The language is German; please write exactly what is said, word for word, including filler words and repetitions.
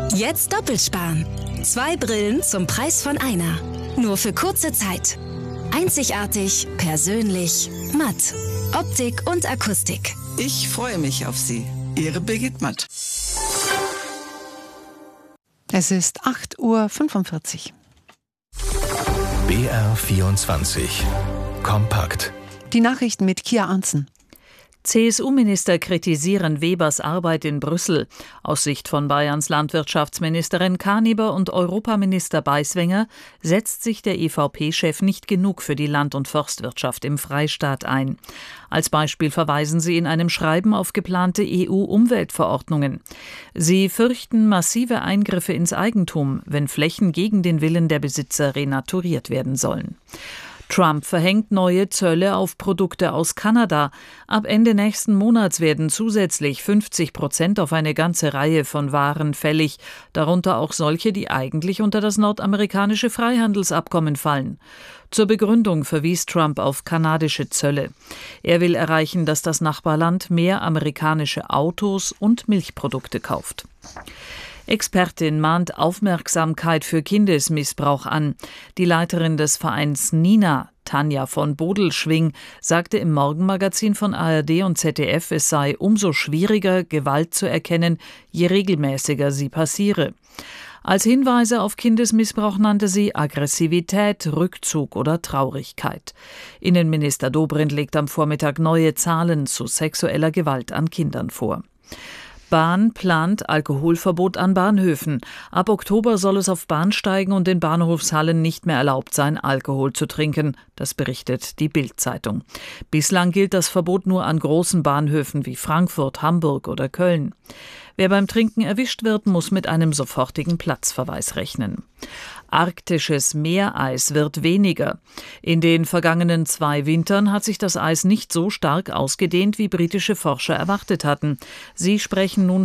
Jetzt doppelt sparen. Zwei Brillen zum Preis von einer. Nur für kurze Zeit. Einzigartig, persönlich, matt. Optik und Akustik. Ich freue mich auf Sie. Ihre Birgit Matt. Es ist acht Uhr fünfundvierzig. B R vierundzwanzig. Kompakt. Die Nachrichten mit Kia Arntzen. C S U-Minister kritisieren Webers Arbeit in Brüssel. Aus Sicht von Bayerns Landwirtschaftsministerin Karneber und Europaminister Beiswenger setzt sich der E V P-Chef nicht genug für die Land- und Forstwirtschaft im Freistaat ein. Als Beispiel verweisen sie in einem Schreiben auf geplante E U-Umweltverordnungen. Sie fürchten massive Eingriffe ins Eigentum, wenn Flächen gegen den Willen der Besitzer renaturiert werden sollen. Trump verhängt neue Zölle auf Produkte aus Kanada. Ab Ende nächsten Monats werden zusätzlich fünfzig Prozent auf eine ganze Reihe von Waren fällig, darunter auch solche, die eigentlich unter das nordamerikanische Freihandelsabkommen fallen. Zur Begründung verwies Trump auf kanadische Zölle. Er will erreichen, dass das Nachbarland mehr amerikanische Autos und Milchprodukte kauft. Expertin mahnt Aufmerksamkeit für Kindesmissbrauch an. Die Leiterin des Vereins Nina, Tanja von Bodelschwing, sagte im Morgenmagazin von A R D und Z D F, es sei umso schwieriger, Gewalt zu erkennen, je regelmäßiger sie passiere. Als Hinweise auf Kindesmissbrauch nannte sie Aggressivität, Rückzug oder Traurigkeit. Innenminister Dobrindt legt am Vormittag neue Zahlen zu sexueller Gewalt an Kindern vor. Bahn plant Alkoholverbot an Bahnhöfen. Ab Oktober soll es auf Bahnsteigen und in Bahnhofshallen nicht mehr erlaubt sein, Alkohol zu trinken. Das berichtet die Bild-Zeitung. Bislang gilt das Verbot nur an großen Bahnhöfen wie Frankfurt, Hamburg oder Köln. Wer beim Trinken erwischt wird, muss mit einem sofortigen Platzverweis rechnen. Arktisches Meereis wird weniger. In den vergangenen zwei Wintern hat sich das Eis nicht so stark ausgedehnt, wie britische Forscher erwartet hatten. Sie sprechen nun